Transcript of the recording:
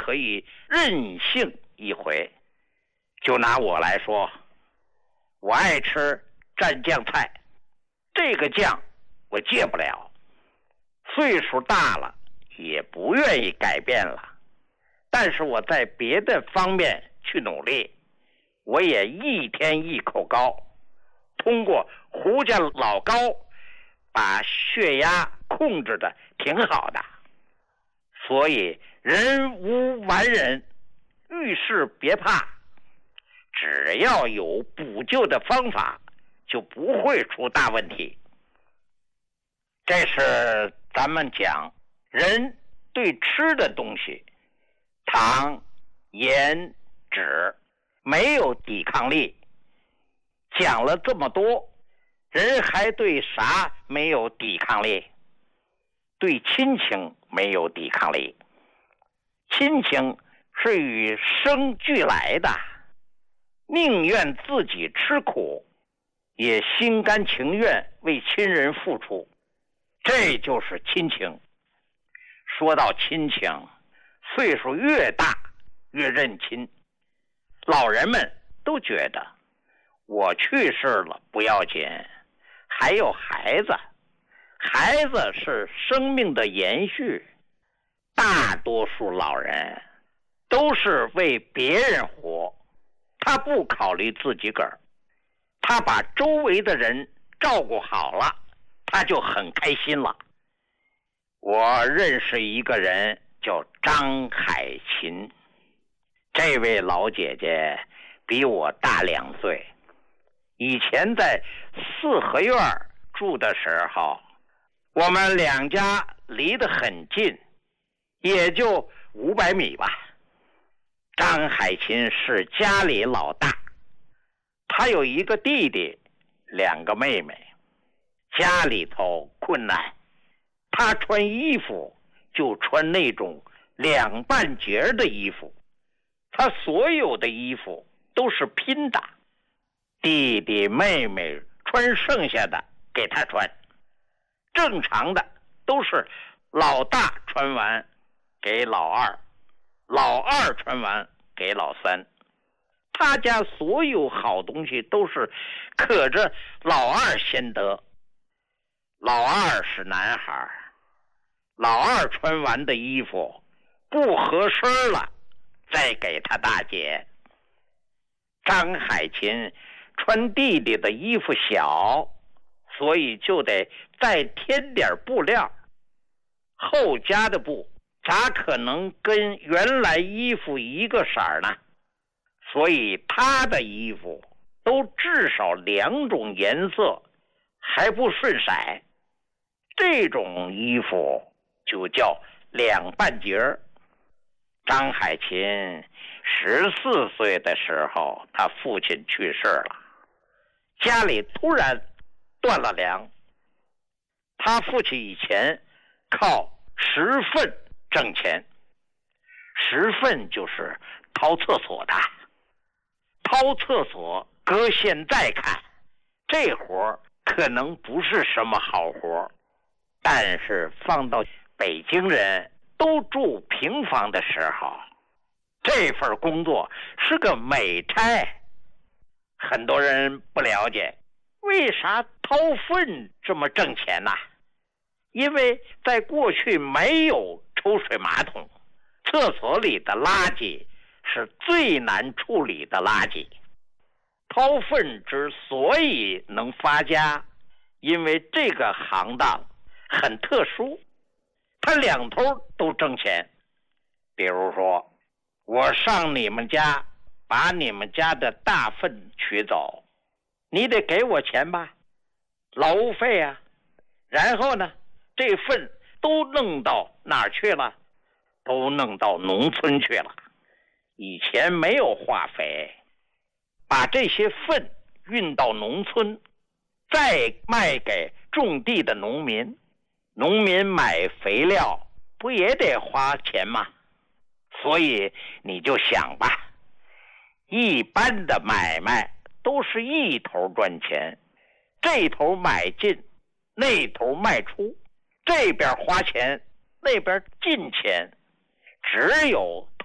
可以任性一回。就拿我来说，我爱吃蘸酱菜，这个酱我戒不了，岁数大了也不愿意改变了，但是我在别的方面去努力，我也一天一口膏，通过胡家老膏把血压控制的挺好的。所以人无完人，遇事别怕，只要有补救的方法，就不会出大问题。这是咱们讲人对吃的东西，糖、盐、脂没有抵抗力。讲了这么多，人还对啥没有抵抗力？对亲情没有抵抗力。亲情是与生俱来的，宁愿自己吃苦，也心甘情愿为亲人付出，这就是亲情。说到亲情，岁数越大越认亲。老人们都觉得我去世了不要紧，还有孩子，孩子是生命的延续。大多数老人都是为别人活，他不考虑自己个儿，他把周围的人照顾好了，他就很开心了。我认识一个人叫张海琴，这位老姐姐比我大2岁。以前在四合院住的时候，我们两家离得很近，也就500米吧。张海琴是家里老大，他有一个弟弟，2个妹妹。家里头困难，他穿衣服就穿那种2半截的衣服，他所有的衣服都是拼的，弟弟妹妹穿剩下的给他穿。正常的都是老大穿完给老二，老二穿完给老三。他家所有好东西都是可着老二先得。老二是男孩，老二穿完的衣服不合身了，再给他大姐。张海琴穿弟弟的衣服小，所以就得再添点布料。后加的布咋可能跟原来衣服一个色儿呢？所以他的衣服都至少2种颜色，还不顺色。这种衣服就叫2半截。张海琴14岁的时候，他父亲去世了，家里突然断了粮。他父亲以前靠10份挣钱，10份就是掏厕所的。掏厕所搁现在看，这活可能不是什么好活，但是放到北京人都住平房的时候，这份工作是个美差。很多人不了解为啥掏粪这么挣钱呢？因为在过去没有抽水马桶，厕所里的垃圾是最难处理的垃圾。掏粪之所以能发家，因为这个行当很特殊，它2头都挣钱。比如说，我上你们家把你们家的大粪取走，你得给我钱吧，劳务费啊。然后呢，这粪都弄到哪儿去了？都弄到农村去了。以前没有化肥，把这些粪运到农村，再卖给种地的农民。农民买肥料不也得花钱吗？所以你就想吧，一般的买卖都是一头赚钱，这头买进，那头卖出，这边花钱，那边进钱。只有